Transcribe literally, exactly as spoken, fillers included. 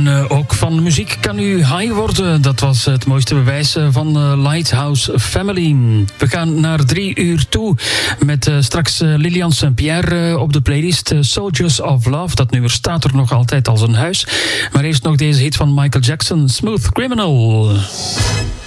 uh, ook van muziek kan u high worden. Dat was het mooiste bewijs van uh, Lighthouse Family. We gaan naar drie uur toe met uh, straks uh, Lilian Saint-Pierre uh, op de playlist. Uh, Soldiers of Love. Dat nummer staat er nog altijd als een huis. Maar eerst nog deze hit van Michael Jackson, Smooth Criminal.